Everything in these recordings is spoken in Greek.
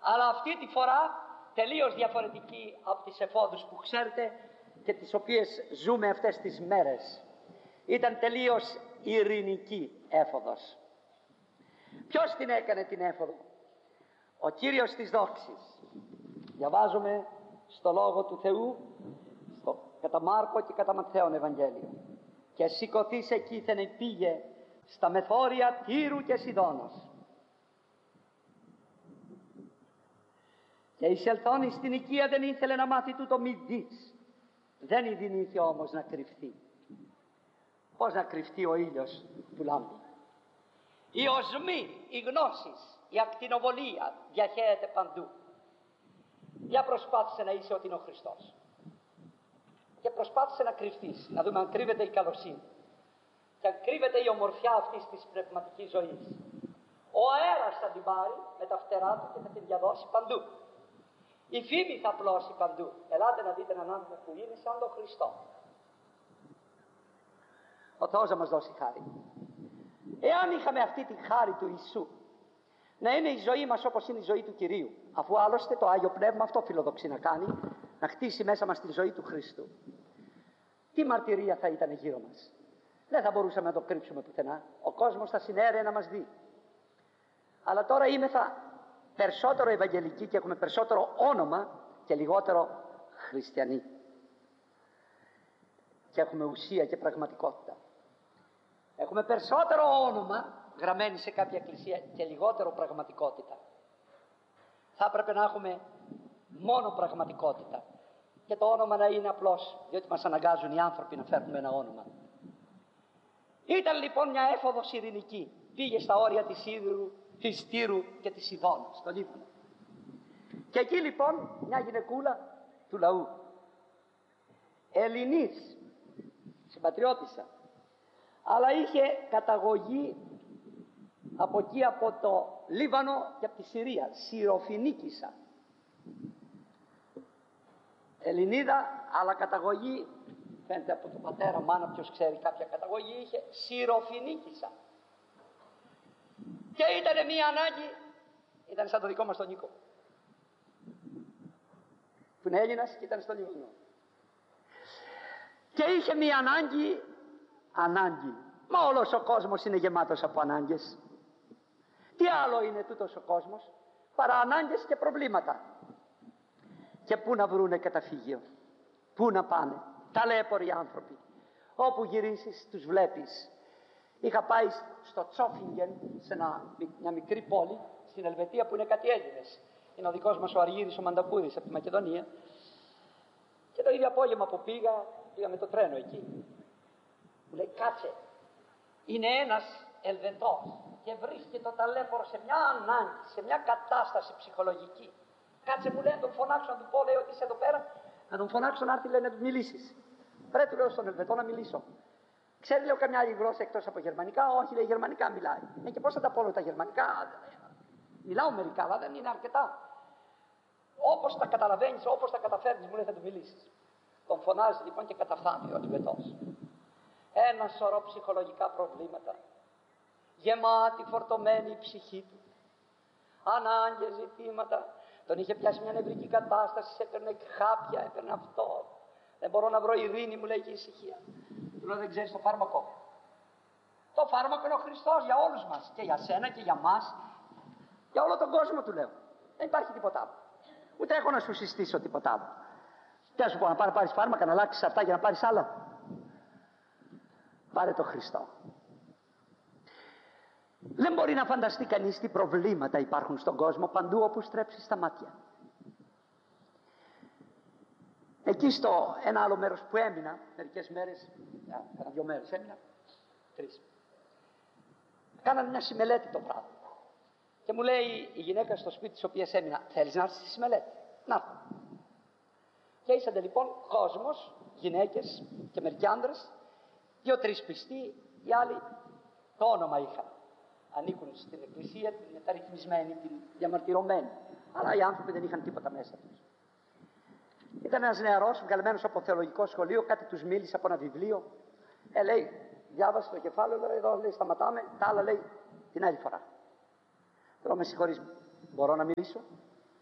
Αλλά αυτή τη φορά τελείως διαφορετική από τις εφόδους που ξέρετε και τις οποίες ζούμε αυτές τις μέρες. Ήταν τελείως ειρηνική έφοδος. Ποιος την έκανε την έφοδο? Ο Κύριος της δόξης. Διαβάζουμε στο Λόγο του Θεού, κατά Μάρκο και κατά Ματθαίον Ευαγγέλιο. Και σηκωθείς εκείθεν πήγε στα μεθόρια Τύρου και Σιδώνος. Και εισελθόν στην οικία δεν ήθελε να μάθει τούτο μη δεις. Δεν ειδηνήθη όμως να κρυφθεί. Πώς να κρυφτεί ο ήλιος που λάμπει? Οι οσμοί, οι γνώσεις, η ακτινοβολία διαχέεται παντού. Για προσπάθησε να είσαι ότι είναι ο Χριστός. Και προσπάθησε να κρυφτείς, να δούμε αν κρύβεται η καλοσύνη και αν κρύβεται η ομορφιά αυτής της πνευματικής ζωής. Ο αέρας θα την πάρει με τα φτερά του και θα την διαδώσει παντού. Η φήμη θα πλώσει παντού. Ελάτε να δείτε έναν άνθρωπο που είναι σαν τον Χριστό. Ο Θεός να μας δώσει χάρη. Εάν είχαμε αυτή τη χάρη του Ιησού, να είναι η ζωή μας όπως είναι η ζωή του Κυρίου, αφού άλλωστε το Άγιο Πνεύμα αυτό φιλοδοξεί να κάνει, να χτίσει μέσα μας τη ζωή του Χριστού, τι μαρτυρία θα ήταν γύρω μας? Δεν θα μπορούσαμε να το κρύψουμε πουθενά. Ο κόσμος θα συνέρεε να μας δει. Αλλά τώρα είμεθα περισσότερο ευαγγελικοί και έχουμε περισσότερο όνομα και λιγότερο χριστιανοί. Και έχουμε ουσία και πραγματικότητα. Έχουμε περισσότερο όνομα γραμμένοι σε κάποια εκκλησία και λιγότερο πραγματικότητα. Θα έπρεπε να έχουμε μόνο πραγματικότητα και το όνομα να είναι απλώς, διότι μας αναγκάζουν οι άνθρωποι να φέρνουμε ένα όνομα. Ήταν λοιπόν μια έφοδος ειρηνική. Πήγε στα όρια της Ίδρου, της Τύρου και της Σιδώνας, στο Λίβανο. Και εκεί λοιπόν μια γυναικούλα του λαού, Ελληνής, συμπατριώτισσα, αλλά είχε καταγωγή από εκεί, από το Λίβανο και από τη Συρία, Συροφινίκισσα. Ελληνίδα, αλλά καταγωγή, φαίνεται από τον πατέρα, μάνα, ποιος ξέρει, κάποια καταγωγή είχε, Συροφινίκισσα. Και ήταν μία ανάγκη, ήταν σαν το δικό μας τον Νίκο, που είναι Έλληνας και ήταν στο Λίβανο. Και είχε μία ανάγκη. Μα όλος ο κόσμος είναι γεμάτος από ανάγκες. Τι άλλο είναι τούτος ο κόσμος παρά ανάγκες και προβλήματα? Και πού να βρούνε καταφύγιο? Πού να πάνε? Ταλέποροι άνθρωποι. Όπου γυρίσεις τους βλέπεις. Είχα πάει στο Τσόφιγγεν, σε μια μικρή πόλη στην Ελβετία που είναι κάτι Έλληνες. Είναι ο δικός μας ο Αργύρης ο Μαντακούδης από τη Μακεδονία. Και το ίδιο απόγευμα που πήγα με το τρένο εκεί. Μου λέει, κάτσε, είναι ένας Ελβετός και βρίσκεται το ταλέπορο σε μια ανάγκη, σε μια κατάσταση ψυχολογική. Κάτσε, μου λέει, να τον φωνάξω, να του πω, λέει, ότι είσαι εδώ πέρα, να τον φωνάξω να έρθει, λέει, να του μιλήσεις. Πρέπει, του λέω στον Ελβετό να μιλήσω. Ξέρει, λέω, καμιά άλλη γλώσσα εκτός από γερμανικά? Όχι, λέει, γερμανικά μιλάει. Και πώς θα τα πω τα γερμανικά? Μιλάω μερικά, αλλά δεν είναι αρκετά. Όπως τα καταλαβαίνεις, όπως τα καταφέρνεις, μου λέει, θα του μιλήσεις. Τον φωνάζει λοιπόν και καταφθάνει ο Ελβετός. Ένα σωρό ψυχολογικά προβλήματα, γεμάτη, φορτωμένη η ψυχή του, ανάγκες, ζητήματα. Τον είχε πιάσει μια νευρική κατάσταση, έπαιρνε χάπια, έπαιρνε αυτό. Δεν μπορώ να βρω ειρήνη, μου λέει, και ησυχία. Του λέω, δεν ξέρεις το φάρμακο? Το φάρμακο είναι ο Χριστός για όλους μας, και για σένα και για μας, για όλο τον κόσμο, του λέω. Δεν υπάρχει τίποτα άλλο. Ούτε έχω να σου συστήσω τίποτα άλλο. Τι να σου πω, να πάρεις φάρμακα, να αλλάξεις αυτά για να πάρεις άλλα? Πάρε το Χριστό. Δεν μπορεί να φανταστεί κανείς τι προβλήματα υπάρχουν στον κόσμο παντού όπου στρέψεις τα μάτια. Εκεί στο ένα άλλο μέρος που έμεινα μερικές μέρες, 2 μέρες έμεινα, 3, κάνανε μια συμμελέτη το βράδυ και μου λέει η γυναίκα στο σπίτι της οποίας έμεινα, θέλεις να έρθεις στη συμμελέτη? Να έρθω. Και ήσαντε λοιπόν κόσμος, γυναίκες και μερικοί άντρες, 2-3 πιστοί, οι άλλοι το όνομα είχαν. Ανήκουν στην εκκλησία, την μεταρρυθμισμένη, την διαμαρτυρωμένη. Αλλά οι άνθρωποι δεν είχαν τίποτα μέσα τους. Ήταν ένας νεαρός, βγαλμένος από θεολογικό σχολείο, κάτι τους μίλησε από ένα βιβλίο. Λέει, διάβασε το κεφάλαιο, λέει, εδώ, λέει, σταματάμε, τα άλλα, λέει, την άλλη φορά. Λέω, με συγχωρείς, μπορώ να μιλήσω?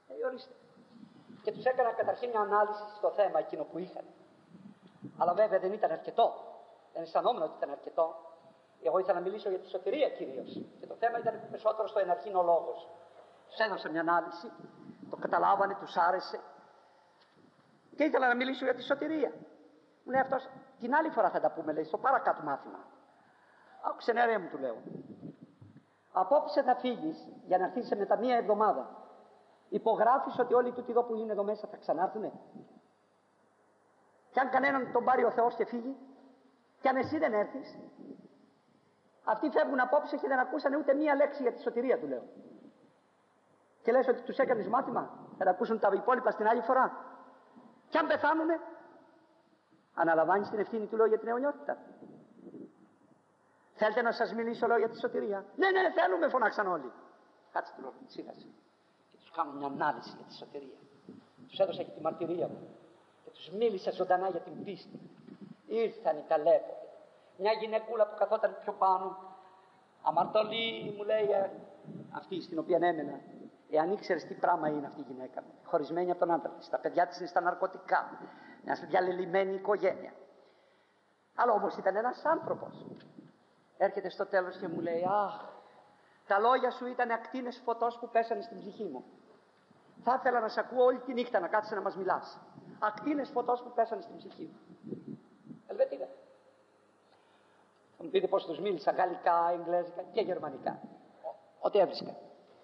Ορίστε. Και τους έκανα καταρχήν μια ανάλυση στο θέμα εκείνο που είχαν. Αλλά βέβαια δεν ήταν αρκετό. Δεν αισθανόμουν ότι ήταν αρκετό. Εγώ ήθελα να μιλήσω για τη σωτηρία κυρίως. Και το θέμα ήταν περισσότερο στο εναρχήν ο λόγος. Τους έδωσα μια ανάλυση, το καταλάβανε, τους άρεσε. Και ήθελα να μιλήσω για τη σωτηρία. Μου λέει αυτός, την άλλη φορά θα τα πούμε, λέει, στο παρακάτω μάθημα. Άκουσε, ναι, ρε, μου, του λέω. Απόψε θα φύγεις για να έρθεις σε μετά μία εβδομάδα. Υπογράφεις ότι όλοι τούτοι εδώ που είναι εδώ μέσα θα ξανάρθουνε. Κι αν κανέναν τον πάρει ο Θεός και φύγει, κι αν εσύ δεν έρθεις, αυτοί φεύγουν απόψε και δεν ακούσανε ούτε μία λέξη για τη σωτηρία, του λέω. Και λες ότι τους έκανες μάθημα, θα τα ακούσουν τα υπόλοιπα στην άλλη φορά. Κι αν πεθάνουνε, αναλαμβάνεις την ευθύνη, του λέω, για την αιωνιότητα. Θέλετε να σας μιλήσω, λέω, για τη σωτηρία? Ναι, ναι, θέλουμε, φωνάξαν όλοι. Κάτσε, του λέω, σίγασε. Και τους κάνω μια ανάλυση για τη σωτηρία. Τους έδωσα και τη μαρτυρία μου. Και τους μίλησα ζωντανά για την πίστη. Ήρθαν οι ταλέποροι. Μια γυναικούλα που καθόταν πιο πάνω, αμαρτωλή, μου λέει, αυτή στην οποία έμενα. Εάν ήξερες τι πράγμα είναι αυτή η γυναίκα μου, χωρισμένη από τον άντρα της, τα παιδιά της είναι στα ναρκωτικά, μια διαλελειμμένη οικογένεια. Αλλά όμως ήταν ένας άνθρωπος. Έρχεται στο τέλος και μου λέει, αχ, τα λόγια σου ήταν ακτίνες φωτός που πέσανε στην ψυχή μου. Θα ήθελα να σε ακούω όλη τη νύχτα να κάτσεις να μας μιλάς. Ακτίνες φωτός που πέσανε στην ψυχή μου. Ελβετικά. Θα μου πείτε πώς τους μίλησα, γαλλικά, εγγλέζικα και γερμανικά. Ό,τι έβρισκα.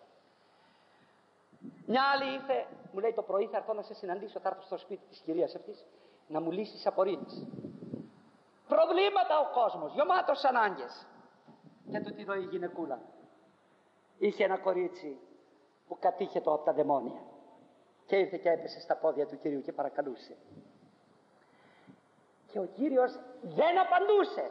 Μια άλλη ήρθε, μου λέει, το πρωί θα έρθω να σε συναντήσω, θα έρθω στο σπίτι της κυρίας αυτής να μου λύσεις απορίες. Προβλήματα ο κόσμος, γεμάτος ανάγκες. Και του τη δω η γυναικούλα. Είχε ένα κορίτσι που κατήχετο από τα δαιμόνια. Και ήρθε και έπεσε στα πόδια του Κυρίου και παρακαλούσε. Και ο Κύριος δεν απαντούσε.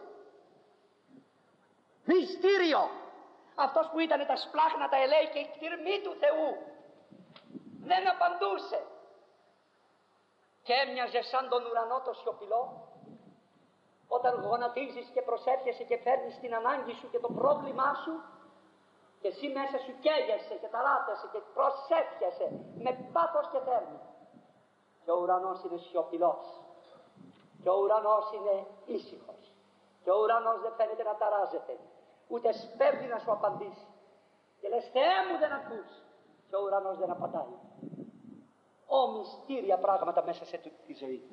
Μυστήριο! Αυτός που ήταν τα σπλάχνα, τα ελέη και η κτηρμή του Θεού δεν απαντούσε. Και έμοιαζε σαν τον ουρανό το σιωπηλό. Όταν γονατίζεις και προσεύχεσαι και φέρνεις την ανάγκη σου και το πρόβλημά σου, και εσύ μέσα σου καίγεσαι και ταράτεσαι και προσεύχεσαι με πάθος και θέρμη. Και ο ουρανός είναι σιωπηλός. Και ο ουρανός είναι ήσυχος. Και ο ουρανός δεν φαίνεται να ταράζεται. Ούτε σπέβδει να σου απαντήσει. Και λες, Θεέ μου, δεν ακούς. Και ο ουρανός δεν απαντάει. Μυστήρια πράγματα μέσα σε τούτη τη ζωή.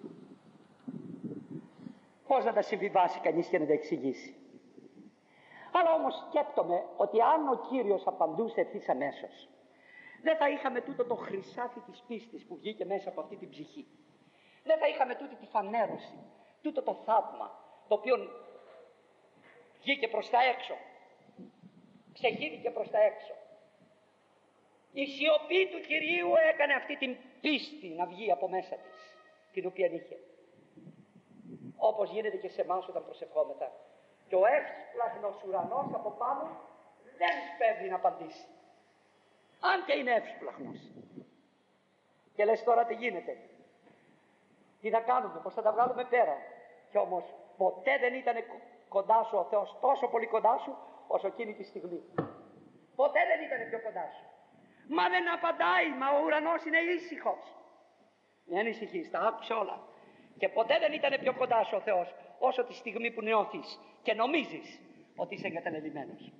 Πώς να τα συμβιβάσει κανείς και να τα εξηγήσει. Αλλά όμως σκέπτομαι ότι αν ο Κύριος απαντούσε ευθύς αμέσως, δεν θα είχαμε τούτο το χρυσάφι της πίστης που βγήκε μέσα από αυτή την ψυχή. Δεν θα είχαμε τούτη τη φανέρωση, τούτο το θαύμα, το οποίο βγήκε προς τα έξω, ξεχύθηκε προς τα έξω. Η σιωπή του Κυρίου έκανε αυτή την πίστη να βγει από μέσα της, την οποία είχε. Όπως γίνεται και σε εμάς όταν προσευχόμεθα. Και ο εύσπλαχνος ουρανός από πάνω δεν σπέβδει να απαντήσει. Αν και είναι εύσπλαχνος. Και λες τώρα τι γίνεται. Τι θα κάνουμε, πώς θα τα βγάλουμε πέρα. Και όμως ποτέ δεν ήταν κοντά σου ο Θεός, τόσο πολύ κοντά σου όσο εκείνη τη στιγμή. Ποτέ δεν ήταν πιο κοντά σου. Μα δεν απαντάει, μα ο ουρανός είναι ήσυχος. Μην ανησυχείς, τα άκουσε όλα. Και ποτέ δεν ήταν πιο κοντά σου ο Θεός όσο τη στιγμή που νιώθεις και νομίζεις ότι είσαι εγκαταλελειμμένος.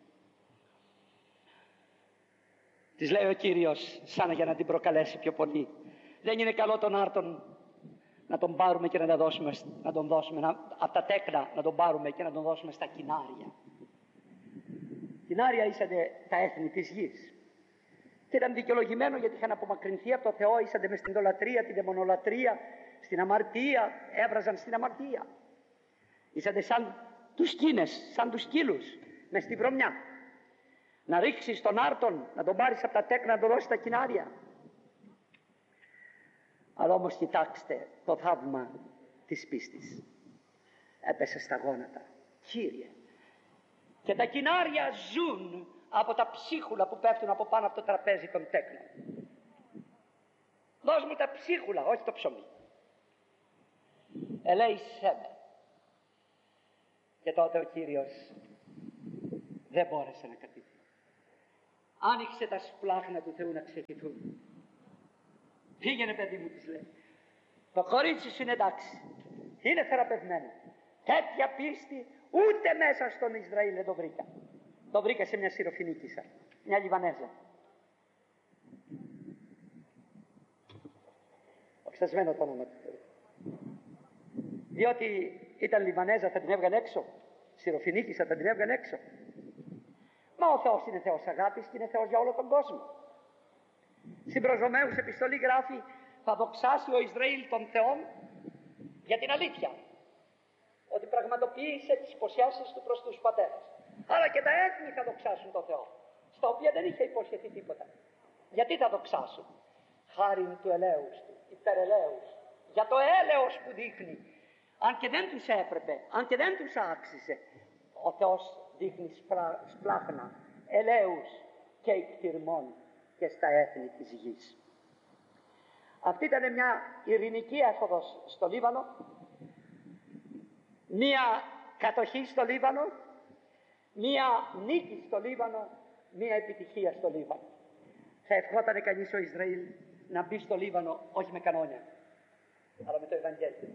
Της λέει ο Κύριος, σαν για να την προκαλέσει πιο πολύ, δεν είναι καλό τον άρτον να τον πάρουμε και να τον δώσουμε από τα τέκνα, να τον πάρουμε και να τον δώσουμε στα κοινάρια. Κοινάρια ήσατε τα έθνη της γης. Και ήταν δικαιολογημένο γιατί είχαν απομακρυνθεί από το Θεό, ήσατε μες στην ιδωλατρία, την δαιμονολατρία, στην αμαρτία, έβραζαν στην αμαρτία. Ήσατε σαν τους κίνες, σαν τους σκύλους, μες στη βρωμιά. Να ρίξεις τον άρτον, να τον πάρεις από τα τέκνα, να τον δώσεις στα κοινάρια. Αλλά όμως κοιτάξτε το θαύμα της πίστης. Έπεσε στα γόνατα. Κύριε. Και τα κοινάρια ζουν από τα ψίχουλα που πέφτουν από πάνω από το τραπέζι των τέκνων. Δώσ' μου τα ψίχουλα, όχι το ψωμί. Ελέησέ με. Και τότε ο Κύριος δεν μπόρεσε να κατηθεί. Άνοιξε τα σπλάχνα του Θεού να ξεχυθούν. Πήγαινε παιδί μου, της λέει. Το κορίτσι σου είναι εντάξει. Είναι θεραπευμένο. Τέτοια πίστη ούτε μέσα στον Ισραήλ δεν το βρήκα. Το βρήκα σε μια Συροφηνίκισσα, μια Λιβανέζα. Οξασμένο το όνομα του. Διότι ήταν Λιβανέζα, θα την έβγαν έξω. Συροφηνίκισσα, θα την έβγαν έξω. Μα ο Θεός είναι Θεός αγάπης και είναι Θεός για όλο τον κόσμο. Στην προς Ρωμαίους επιστολή γράφει, θα δοξάσει ο Ισραήλ των Θεών για την αλήθεια, ότι πραγματοποίησε τις υποσχέσεις του προς τους πατέρες. Αλλά και τα έθνη θα δοξάσουν τον Θεό, στα οποία δεν είχε υποσχεθεί τίποτα. Γιατί θα δοξάσουν? Χάριν του ελέους του, υπερελέους, για το έλεος που δείχνει. Αν και δεν τους έπρεπε, αν και δεν τους άξιζε, ο Θεός δείχνει σπλάχνα ελέους και εκτιρμών και στα έθνη της γης. Αυτή ήταν μια ειρηνική έφοδος στο Λίβανο, μια κατοχή στο Λίβανο, μια νίκη στο Λίβανο, μια επιτυχία στο Λίβανο. Θα ευχόταν κανείς ο Ισραήλ να μπει στο Λίβανο όχι με κανόνια, αλλά με το Ευαγγέλιο.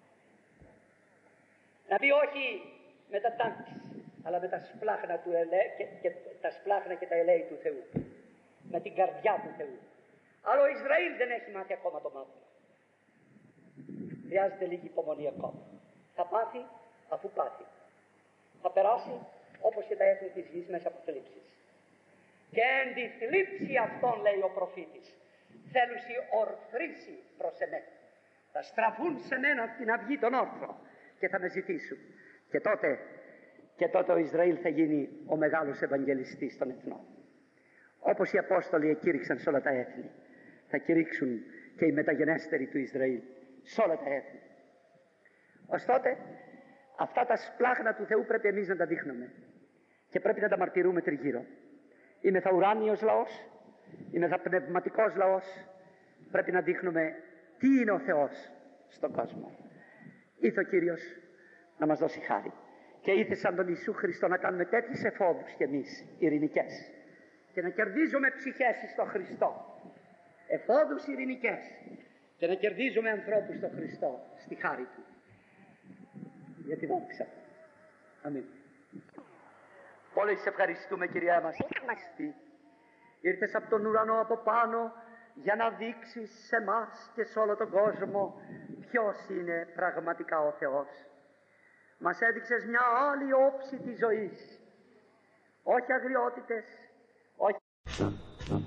Να μπει όχι με τα τάγκς, αλλά με τα σπλάχνα, τα σπλάχνα και τα ελέη του Θεού. Με την καρδιά του Θεού. Αλλά ο Ισραήλ δεν έχει μάθει ακόμα το μάθημα. Χρειάζεται λίγη υπομονή ακόμα. Θα πάθει αφού πάθει. Θα περάσει όπως και τα έθνη της γης μέσα από θλίψεις. Και εν τη θλίψη αυτών, λέει ο προφήτης, θέλουσι ορθρήσει προς εμέ. Θα στραφούν σε μένα από την αυγή των όρθρων και θα με ζητήσουν. Και τότε ο Ισραήλ θα γίνει ο μεγάλος Ευαγγελιστής των εθνών. Όπως οι Απόστολοι εκήρυξαν σε όλα τα έθνη, θα κηρύξουν και οι μεταγενέστεροι του Ισραήλ σε όλα τα έθνη. Ωστότε, αυτά τα σπλάχνα του Θεού πρέπει εμείς να τα δείχνουμε και πρέπει να τα μαρτυρούμε τριγύρω. Είμαι θα ουράνιος λαός, είμαι θα πνευματικός λαός, πρέπει να δείχνουμε τι είναι ο Θεός στον κόσμο. Ήθε ο Κύριος να μας δώσει χάρη και ήθε σαν τον Ιησού Χριστό να κάνουμε τέτοιες εφόδους κι εμείς ειρηνικές και να κερδίζουμε ψυχές στον Χριστό, εφόδους ειρηνικές, και να κερδίζουμε ανθρώπους στον Χριστό στη χάρη Του, για τη δόξα. Αμήν. Πολύ σε ευχαριστούμε, Κυρία μας. Ήρθες από τον ουρανό από πάνω για να δείξεις σε μας και σε όλο τον κόσμο ποιος είναι πραγματικά ο Θεός. Μας έδειξες μια άλλη όψη της ζωής, όχι αγριότητες, όχι